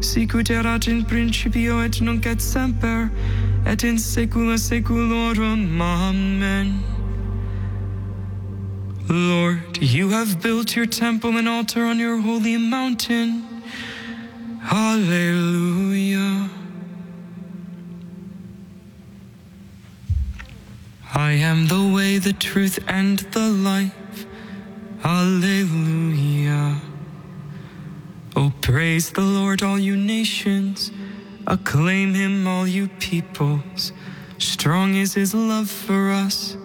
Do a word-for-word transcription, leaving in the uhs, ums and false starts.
sicut erat in principio et nunc et semper, et in saecula saeculorum. Amen. Lord, you have built your temple and altar on your holy mountain. Hallelujah. I am the way, the truth, and the life. Hallelujah. Oh, praise the Lord, all you nations. Acclaim him, all you peoples. Strong is his love for us.